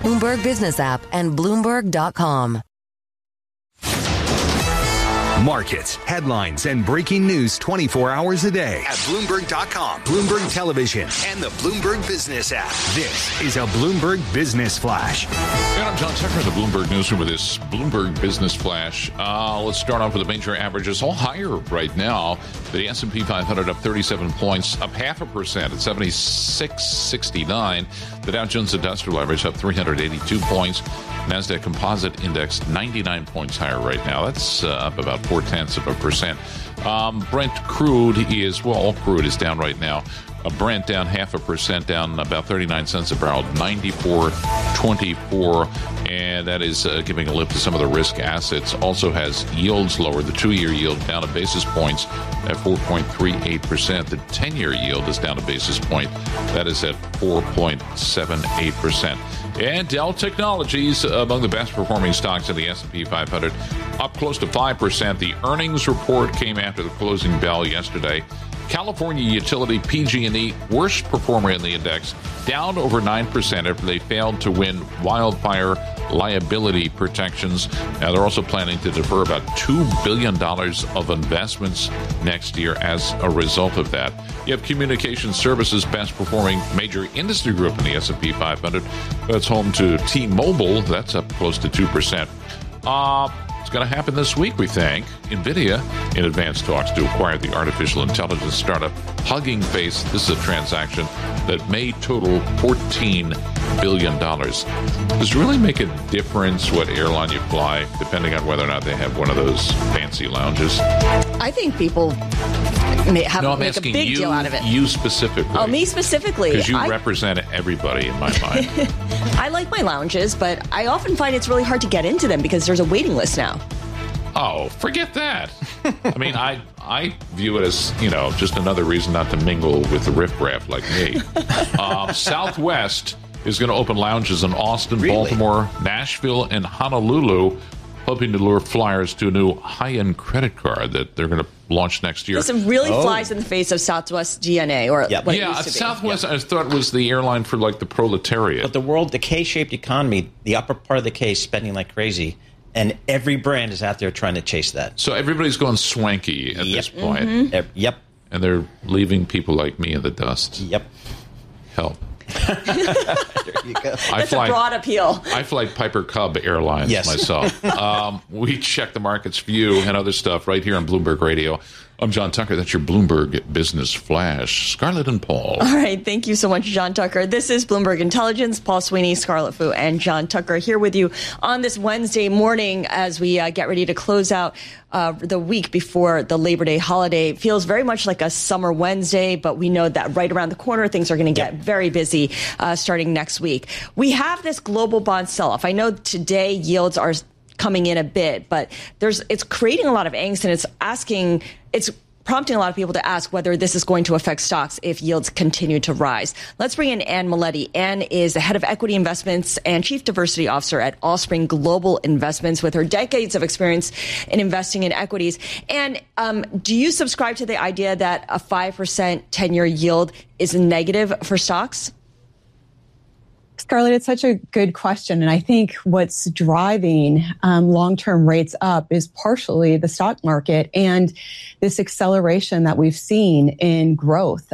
Bloomberg Business app, and Bloomberg.com. Markets, headlines, and breaking news 24 hours a day at Bloomberg.com, Bloomberg Television, and the Bloomberg Business app. This is a Bloomberg Business Flash. And I'm John Tucker in the Bloomberg Newsroom with this Bloomberg Business Flash. Let's start off with the major averages, all higher right now. The S&P 500 up 37 points, up 0.5% at 76.69. The Dow Jones Industrial Average up 382 points. NASDAQ Composite Index 99 points higher right now. That's up about 0.4%. Brent crude crude is down right now. Brent down 0.5%, down about 39 cents a barrel, 94.24, and that is giving a lift to some of the risk assets. Also has yields lower. The 2-year yield down a basis points at 4.38%. The 10-year yield is down a basis point. That is at 4.78%. And Dell Technologies, among the best performing stocks in the S&P 500, up close to 5%. The earnings report came after the closing bell yesterday. California utility PG&E, worst performer in the index, down over 9% after they failed to win wildfire liability protections. Now, they're also planning to defer about $2 billion of investments next year as a result of that. You have Communication Services, best performing major industry group in the S&P 500. That's home to T-Mobile. That's up close to 2%. It's going to happen this week, we think. NVIDIA in advanced talks to acquire the artificial intelligence startup Hugging Face. This is a transaction that may total $14 billion. Does it really make a difference what airline you fly, depending on whether or not they have one of those fancy lounges? I think people make a big deal out of it. You specifically. Oh, me specifically. Because you represent everybody in my mind. I like my lounges, but I often find it's really hard to get into them because there's a waiting list now. Oh, forget that. I mean, I view it as, just another reason not to mingle with the riffraff like me. Southwest is going to open lounges in Austin, Baltimore, Nashville, and Honolulu, hoping to lure flyers to a new high-end credit card that they're going to launch next year. This really flies in the face of Southwest DNA, or what it used to be. Southwest, I thought, was the airline for, the proletariat. But the K-shaped economy, the upper part of the K is spending like crazy, and every brand is out there trying to chase that. So everybody's going swanky at this point. Mm-hmm. Yep. And they're leaving people like me in the dust. Yep. Help. There you go. That's a broad appeal. I fly Piper Cub Airlines myself. We check the markets for you and other stuff right here on Bloomberg Radio. I'm John Tucker. That's your Bloomberg Business Flash. Scarlett and Paul. All right. Thank you so much, John Tucker. This is Bloomberg Intelligence. Paul Sweeney, Scarlett Fu, and John Tucker here with you on this Wednesday morning as we get ready to close out the week before the Labor Day holiday. It feels very much like a summer Wednesday, but we know that right around the corner, things are going to get very busy starting next week. We have this global bond sell-off. I know today yields are coming in a bit, but it's creating a lot of angst, and it's prompting a lot of people to ask whether this is going to affect stocks if yields continue to rise. Let's bring in Anne Maletti. Anne is the head of equity investments and chief diversity officer at Allspring Global Investments with her decades of experience in investing in equities. And do you subscribe to the idea that a 5% 10-year yield is negative for stocks? Scarlett, it's such a good question. And I think what's driving long-term rates up is partially the stock market and this acceleration that we've seen in growth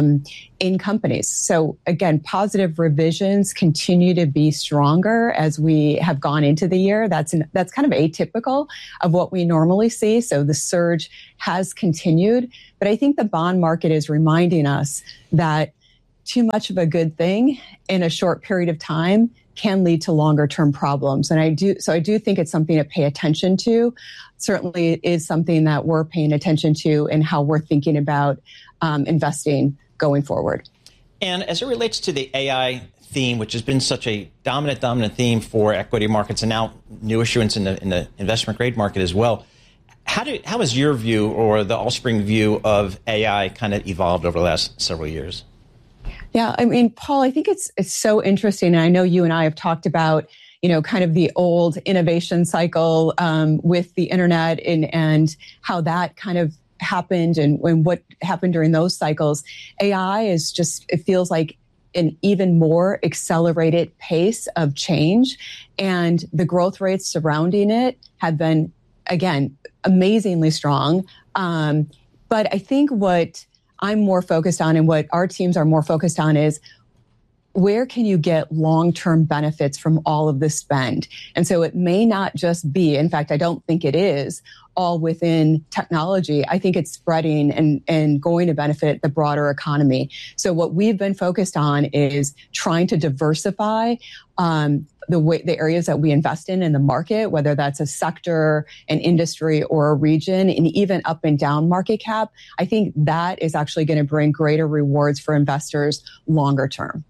in companies. So again, positive revisions continue to be stronger as we have gone into the year. That's kind of atypical of what we normally see. So the surge has continued. But I think the bond market is reminding us that too much of a good thing in a short period of time can lead to longer term problems. And I do think it's something to pay attention to. Certainly it is something that we're paying attention to in how we're thinking about investing going forward. And as it relates to the AI theme, which has been such a dominant theme for equity markets and now new issuance in the investment grade market as well, how has your view or the Allspring view of AI kind of evolved over the last several years? Yeah, I mean, Paul, I think it's so interesting. And I know you and I have talked about, kind of the old innovation cycle with the internet and how that kind of happened and what happened during those cycles. AI is it feels like an even more accelerated pace of change. And the growth rates surrounding it have been, again, amazingly strong. But I think what I'm more focused on and what our teams are more focused on is where can you get long-term benefits from all of this spend? And so it may not just be, in fact, I don't think it is all within technology. I think it's spreading and going to benefit the broader economy. So what we've been focused on is trying to diversify the areas that we invest in the market, whether that's a sector, an industry, or a region, and even up and down market cap. I think that is actually going to bring greater rewards for investors longer term.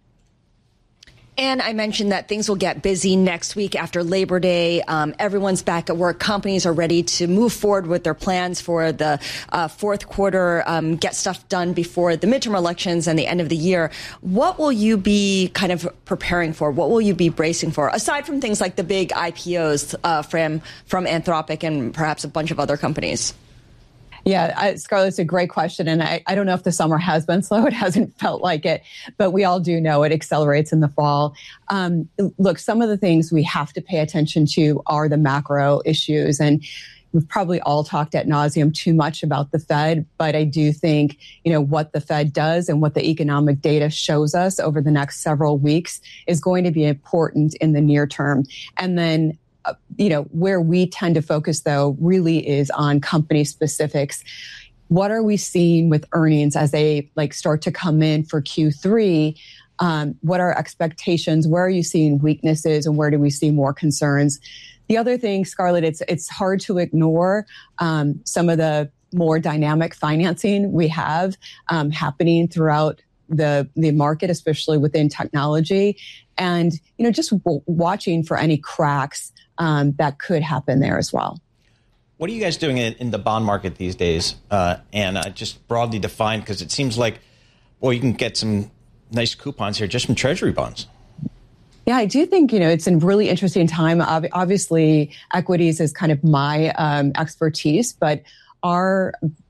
And I mentioned that things will get busy next week after Labor Day. Everyone's back at work. Companies are ready to move forward with their plans for the fourth quarter, get stuff done before the midterm elections and the end of the year. What will you be kind of preparing for? What will you be bracing for, aside from things like the big IPOs from Anthropic and perhaps a bunch of other companies? Yeah, Scarlett, it's a great question. And I don't know if the summer has been slow. It hasn't felt like it, but we all do know it accelerates in the fall. Look, some of the things we have to pay attention to are the macro issues. And we've probably all talked ad nauseum too much about the Fed, but I do think, what the Fed does and what the economic data shows us over the next several weeks is going to be important in the near term. And then where we tend to focus, though, really is on company specifics. What are we seeing with earnings as they start to come in for Q3? What are expectations? Where are you seeing weaknesses, and where do we see more concerns? The other thing, Scarlett, it's hard to ignore some of the more dynamic financing we have happening throughout the market, especially within technology, and just watching for any cracks that could happen there as well. What are you guys doing in the bond market these days? And just broadly defined, because it seems like, you can get some nice coupons here just from Treasury bonds. Yeah, I do think, it's a really interesting time. Obviously, equities is kind of my expertise, but our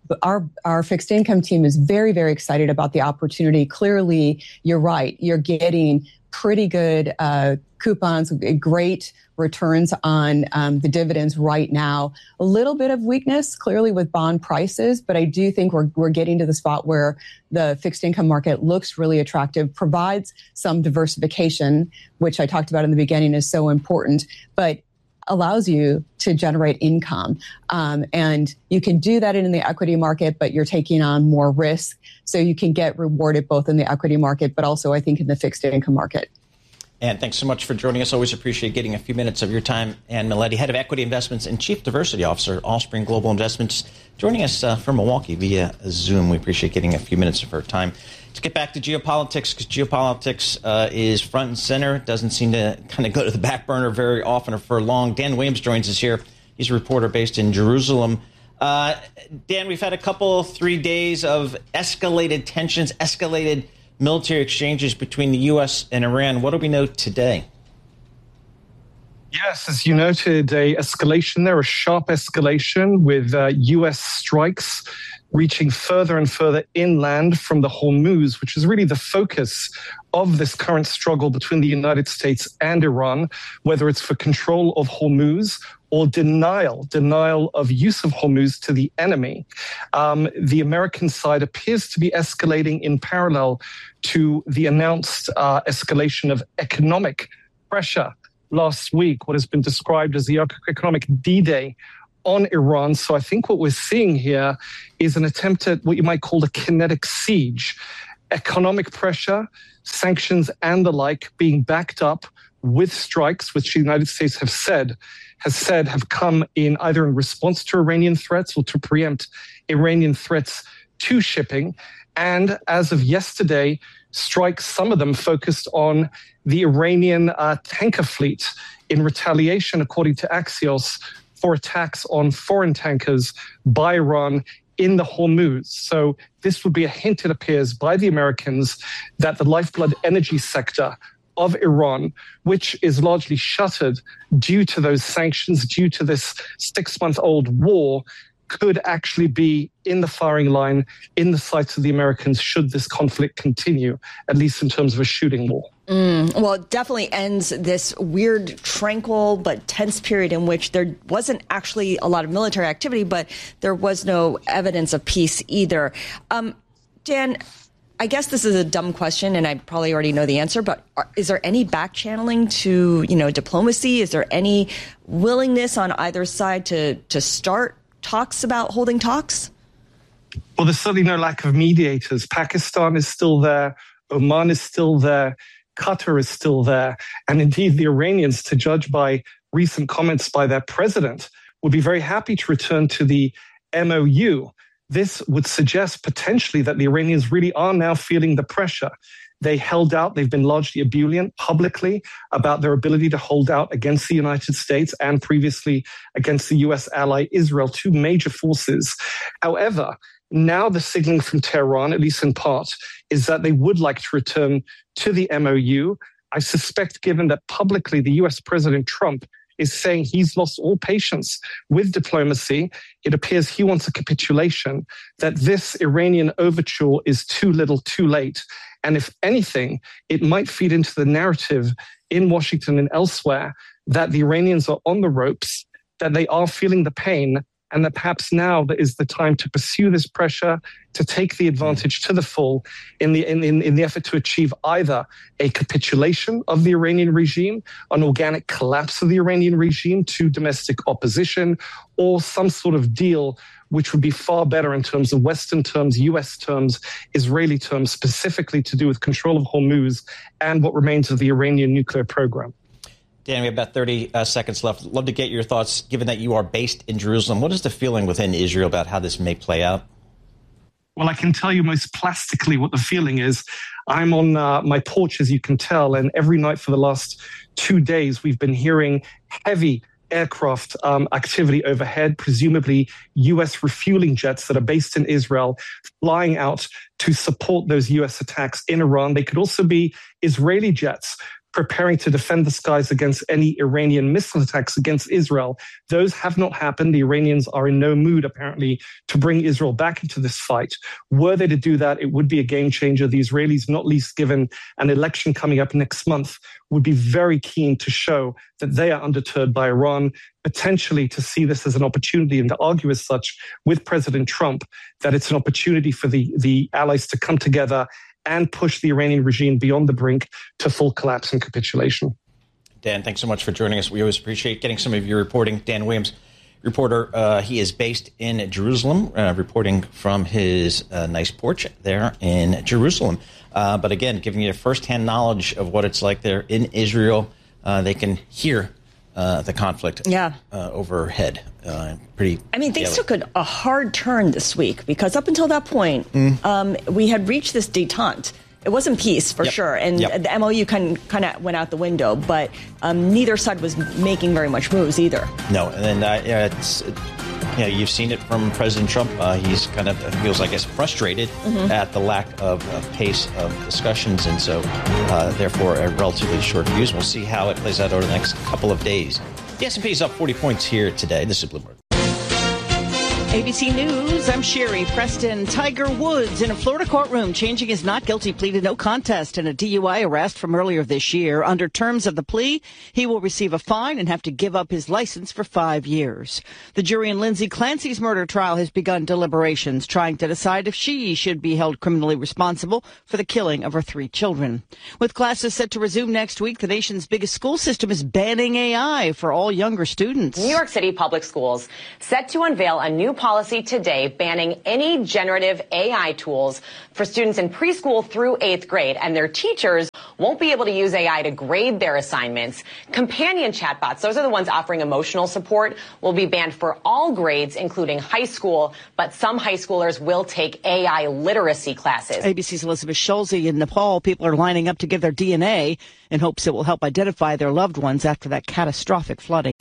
fixed income team is very, very excited about the opportunity. Clearly, you're right. You're getting pretty good coupons, great returns on the dividends right now. A little bit of weakness, clearly, with bond prices, but I do think we're getting to the spot where the fixed income market looks really attractive, provides some diversification, which I talked about in the beginning is so important, but allows you to generate income. And you can do that in the equity market, but you're taking on more risk. So you can get rewarded both in the equity market, but also, I think, in the fixed income market. And thanks so much for joining us. Always appreciate getting a few minutes of your time. Anne Miletti, Head of Equity Investments and Chief Diversity Officer, Allspring Global Investments, joining us from Milwaukee via Zoom. We appreciate getting a few minutes of her time. Let's get back to geopolitics, because geopolitics is front and center. It doesn't seem to kind of go to the back burner very often or for long. Dan Williams joins us here. He's a reporter based in Jerusalem. Dan, we've had a 3 days of escalated tensions, escalated military exchanges between the U.S. and Iran. What do we know today? Yes, as you noted, a escalation there, a sharp escalation with U.S. strikes reaching further and further inland from the Hormuz, which is really the focus of this current struggle between the United States and Iran, whether it's for control of Hormuz or denial of use of Hormuz to the enemy. The American side appears to be escalating in parallel to the announced escalation of economic pressure last week, what has been described as the economic D-Day on Iran. So I think what we're seeing here is an attempt at what you might call a kinetic siege. Economic pressure, sanctions, and the like being backed up with strikes, which the United States has said have come in either in response to Iranian threats or to preempt Iranian threats to shipping. And as of yesterday, strikes, some of them focused on the Iranian tanker fleet in retaliation, according to Axios, for attacks on foreign tankers by Iran in the Hormuz. So this would be a hint, it appears, by the Americans that the lifeblood energy sector of Iran, which is largely shuttered due to those sanctions, due to this 6-month-old war, could actually be in the firing line, in the sights of the Americans, should this conflict continue, at least in terms of a shooting war. Well, it definitely ends this weird, tranquil, but tense period in which there wasn't actually a lot of military activity, but there was no evidence of peace either. Dan, I guess this is a dumb question, and I probably already know the answer, but is there any back channeling to, diplomacy? Is there any willingness on either side to start talks about holding talks? Well, there's certainly no lack of mediators. Pakistan is still there. Oman is still there. Qatar is still there. And indeed, the Iranians, to judge by recent comments by their president, would be very happy to return to the MOU. This would suggest potentially that the Iranians really are now feeling the pressure. They held out. They've been largely ebullient publicly about their ability to hold out against the United States and previously against the U.S. ally Israel, two major forces. However, now the signaling from Tehran, at least in part, is that they would like to return to the MOU. I suspect, given that publicly the U.S. President Trump is saying he's lost all patience with diplomacy, it appears he wants a capitulation, that this Iranian overture is too little too late. And if anything, it might feed into the narrative in Washington and elsewhere that the Iranians are on the ropes, that they are feeling the pain, and that perhaps now is the time to pursue this pressure, to take the advantage to the full in the effort to achieve either a capitulation of the Iranian regime, an organic collapse of the Iranian regime to domestic opposition, or some sort of deal which would be far better in terms of Western terms, US terms, Israeli terms, specifically to do with control of Hormuz and what remains of the Iranian nuclear program. Dan, we have about 30 seconds left. Love to get your thoughts, given that you are based in Jerusalem. What is the feeling within Israel about how this may play out? Well, I can tell you most plastically what the feeling is. I'm on my porch, as you can tell, and every night for the last 2 days, we've been hearing heavy aircraft activity overhead, presumably U.S. refueling jets that are based in Israel, flying out to support those U.S. attacks in Iran. They could also be Israeli jets preparing to defend the skies against any Iranian missile attacks against Israel. Those have not happened. The Iranians are in no mood, apparently, to bring Israel back into this fight. Were they to do that, it would be a game changer. The Israelis, not least given an election coming up next month, would be very keen to show that they are undeterred by Iran, potentially to see this as an opportunity and to argue as such with President Trump, that it's an opportunity for the allies to come together and push the Iranian regime beyond the brink to full collapse and capitulation. Dan, thanks so much for joining us. We always appreciate getting some of your reporting. Dan Williams, reporter, he is based in Jerusalem, reporting from his nice porch there in Jerusalem. But again, giving you firsthand knowledge of what it's like there in Israel. They can hear the conflict overhead. Things took a hard turn this week because up until that point, we had reached this détente. It wasn't peace for sure, and the MOU kind of went out the window. But neither side was making very much moves either. No, and then you've seen it from President Trump. He's kind of feels, I guess, frustrated at the lack of pace of discussions, and so therefore a relatively short fuse. We'll see how it plays out over the next couple of days. The S&P is up 40 points here today. This is Bloomberg. ABC News, I'm Sherry Preston. Tiger Woods in a Florida courtroom changing his not guilty plea to no contest in a DUI arrest from earlier this year. Under terms of the plea, he will receive a fine and have to give up his license for 5 years. The jury in Lindsay Clancy's murder trial has begun deliberations, trying to decide if she should be held criminally responsible for the killing of her 3 children. With classes set to resume next week, the nation's biggest school system is banning AI for all younger students. New York City Public Schools set to unveil a new policy today banning any generative AI tools for students in preschool through 8th grade, and their teachers won't be able to use AI to grade their assignments. Companion chatbots, those are the ones offering emotional support, will be banned for all grades, including high school, but some high schoolers will take AI literacy classes. ABC's Elizabeth Schulze in Nepal, people are lining up to give their DNA in hopes it will help identify their loved ones after that catastrophic flooding.